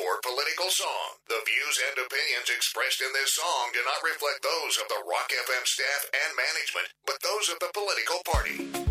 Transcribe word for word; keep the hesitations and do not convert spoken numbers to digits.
or political song. The views and opinions expressed in this song do not reflect those of the Rock F M staff and management, but those of the political party.